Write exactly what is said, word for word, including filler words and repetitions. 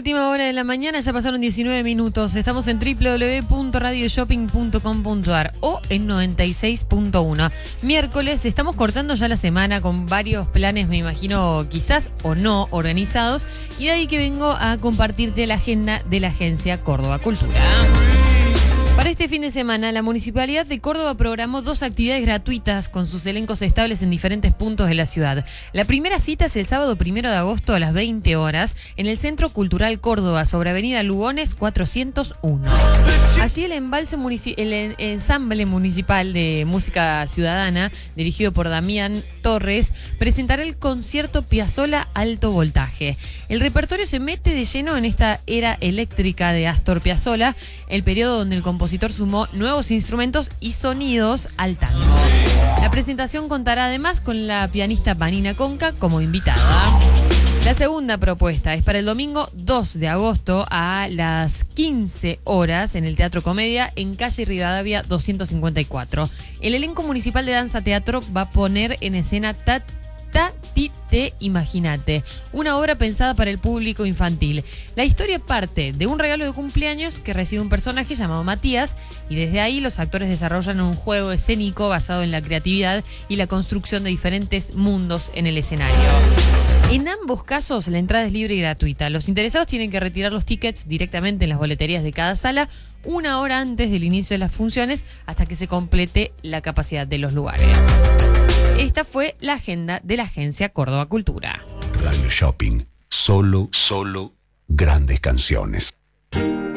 Última hora de la mañana, ya pasaron diecinueve minutos. Estamos en doble u doble u doble u punto radio shopping punto com punto a r o en noventa y seis punto uno. Miércoles, estamos cortando ya la semana con varios planes, me imagino, quizás o no organizados. Y de ahí que vengo a compartirte la agenda de la Agencia Córdoba Cultura. Para este fin de semana, la Municipalidad de Córdoba programó dos actividades gratuitas con sus elencos estables en diferentes puntos de la ciudad. La primera cita es el sábado primero de agosto a las veinte horas en el Centro Cultural Córdoba, sobre Avenida Lugones cuatrocientos uno. Allí el, embalse munici- el ensamble municipal de música ciudadana, dirigido por Damián Torres, presentará el concierto Piazzolla Alto Voltaje. El repertorio se mete de lleno en esta era eléctrica de Astor Piazzolla, el periodo donde el compositor sumó nuevos instrumentos y sonidos al tango. La presentación contará además con la pianista Vanina Conca como invitada. La segunda propuesta es para el domingo dos de agosto a las quince horas en el Teatro Comedia en calle Rivadavia doscientos cincuenta y cuatro. El elenco municipal de danza teatro va a poner en escena Tat Tatite Imagínate, una obra pensada para el público infantil. La historia parte de un regalo de cumpleaños que recibe un personaje llamado Matías, y desde ahí los actores desarrollan un juego escénico basado en la creatividad y la construcción de diferentes mundos en el escenario. En ambos casos la entrada es libre y gratuita. Los interesados tienen que retirar los tickets directamente en las boleterías de cada sala una hora antes del inicio de las funciones hasta que se complete la capacidad de los lugares. Esta fue la agenda de la Agencia Córdoba Cultura. Radio Shopping. Solo, solo grandes canciones.